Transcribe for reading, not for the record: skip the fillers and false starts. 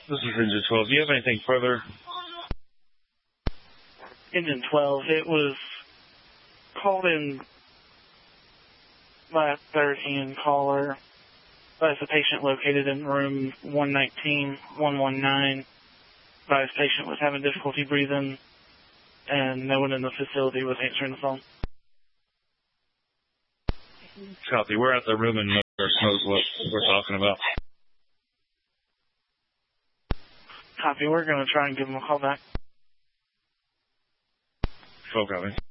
This is Engine 12. Do you have anything further? Engine 12, it was called in by a third-hand caller. Advised the patient located in room 119, 119. Advised patient was having difficulty breathing, and no one in the facility was answering the phone. Copy. We're at the room and nurse knows what we're talking about. Copy. We're going to try and give him a call back. Full copy.